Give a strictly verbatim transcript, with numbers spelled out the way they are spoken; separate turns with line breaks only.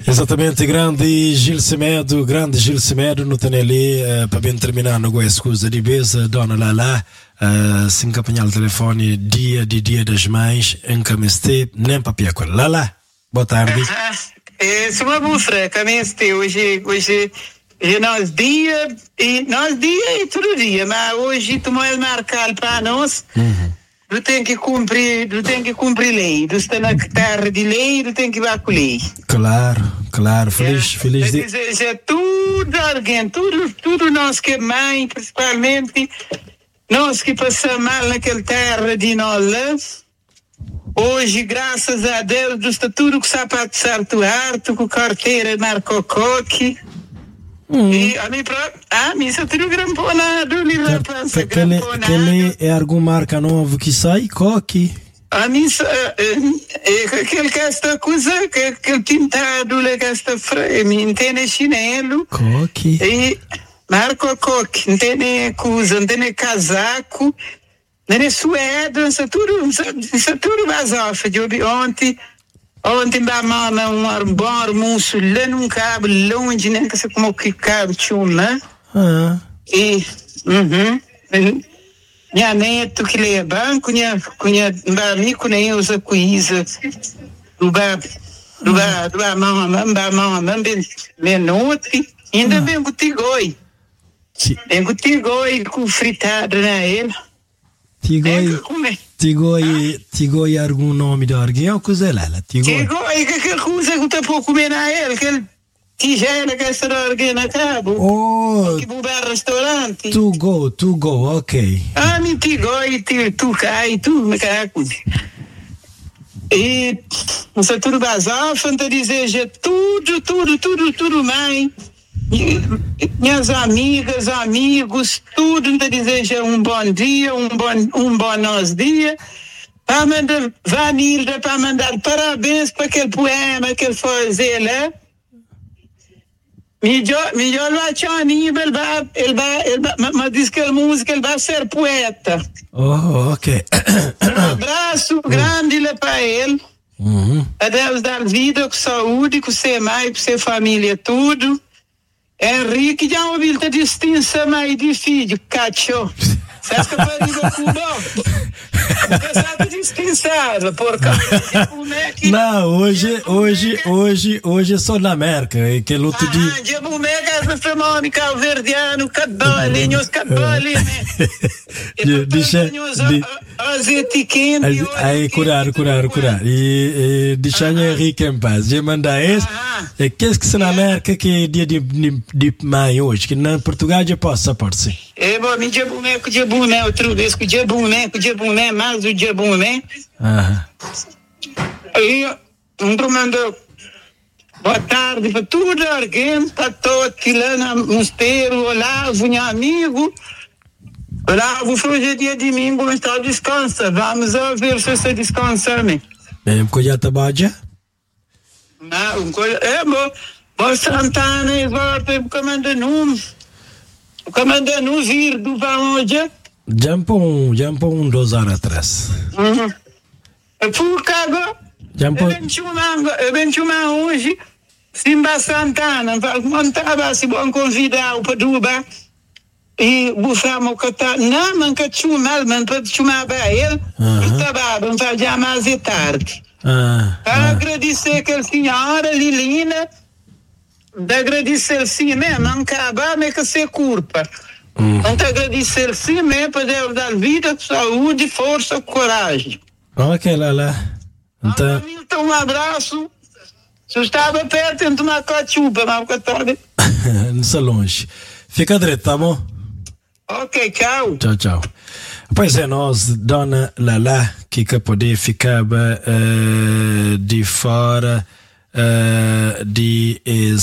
Exatamente, grande Gil Semedo, grande Gil Semedo, no Taneli, uh, para bem terminar, não é escusa de beza, dona Lala, uh, se encapanhar o telefone dia de dia das mães, encameste, nem papia com Lala. Boa tarde.
É, sou uma bufra, cameste, hoje, hoje, hoje nós dia, e nós dia e todo dia, mas hoje tomou ele marcar para nós. Uhum. Tu tem que cumprir, tu tem que cumprir lei. Tu está na terra de lei, tu tem que ir com lei.
Claro, claro, feliz, é, feliz
de... Dizer, tudo alguém, tudo, tudo nós que é mãe, principalmente, nós que passamos mal naquela terra de nós, hoje, graças a Deus, tu está tudo com sapato certo harto, com carteira marco coque. Hum. E a mim próprio, ah, me isso tudo gramponado, livro da França, gramponado.
Aquele é alguma marca nova que sai, coque?
A mim, é aquele que esta coisa, aquele pintado, que esta me entende chinelo.
Coque.
E marco coque, entende coisa, entende casaco, entende suédo, isso tudo, isso tudo vazofa, de ontem. Ontem da mama um arbor musso lá num cabo longe, nem que se como que cabo chuma.
Ah.
E uhum. Minha neto que lê banco, minha minha amigo nem usa coisa. Do ba do ba do ba mama, ba mama, bem menote, ainda bem gutigoi. Bem gutigoi com fritado na ele.
Tigoi, tigoi, tigoi algum nome de alguém ou coisa lá?
Tigoi, tigoi, que aquela coisa que tu pode comer na ele, aquele tigela que essa alguém na cabo.
Oh,
que bubar restaurante.
To go, to go, ok.
Ah, me tigoi, tu cai, tu me caco. E você tudo basal, fanta dizer tudo, tudo, tudo, tudo mãe. Minhas amigas, amigos, tudo te deseja um bom dia, um bom, um bom nosso dia. Para mandar Vanilda, para mandar parabéns para aquele poema que ele fazia lá. Melhor, melhor lá tinha um nível, ele vai, ele vai, ele vai, mas diz que a música ele vai ser poeta.
Oh, ok.
Um abraço grande lá para ele.
Uhum.
A Deus dar vida, com saúde, com ser mãe, com ser família, tudo. Henrique já ouviu a distinção mais de filho, cachorro. Você acha que eu parigo com o bom? Você distinção, porca.
Não, hoje, hoje, hoje, hoje é só na América. É que luto de.
Ah, de bumeca, essa femônica, calverdiano, cadolinhos, cadolinhos.
Deixa.
As etiquetas.
Aí, curar, curar, curar. E deixa Henrique em paz. Já manda esse. E que é que se na América que é dia de, de, de mãe hoje? Que na Portugal já possa pode ser.
É bom, me dia bom, com dia bom, né? Outro vez com dia bom, né? Com dia bom, né? Mais o dia bom, né?
Aham.
Aí, um mandou boa tarde para tudo, alguém, para todo que lá no mosteiro, Olavo, meu amigo. Olavo, hoje é dia de domingo, mas está descansa. Vamos ver se você descansa, né?
Bem, colher tabaja?
Não, é bom. Bom, Santana, e volta, o comandante, o comandante vir do Valonja.
Jampon, jampon dois anos atrás.
Uhum. Eu fui cago.
Jampon.
Eu venho chamar hoje, Simba Santana, montava se bom convidar para Duba. E buscamos que tá, não, mas que chumar, mas para chamar para ele, estava, vamos fazer mais de tarde.
Ah,
para
ah.
agradecer aquela senhora Lilina, de agradecer sim mesmo, não acaba, mas que se culpa. Hum. Então, agradecer sim mesmo, para Deus dar vida, saúde, força, coragem.
Ok, lá, lá. Então,
ah, então um abraço. Se eu estava perto, eu tomar cachupa, mas que tarde.
Não está longe. Fica direito, tá bom?
Ok, tchau.
Tchau, tchau. Pois é, nós, dona Lala, que que poder ficava uh, de fora uh, de